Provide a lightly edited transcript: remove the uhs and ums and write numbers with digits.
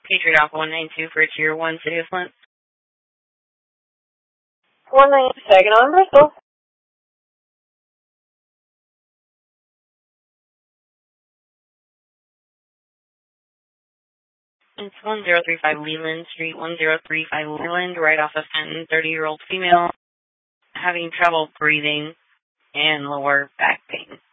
Patriot Alpha 192 for Tier 1 City of Flint. 192 on Bristol. It's 1035 Leland Street, 1035 Leland, right off of Fenton, 30-year-old female, having trouble breathing and lower back pain.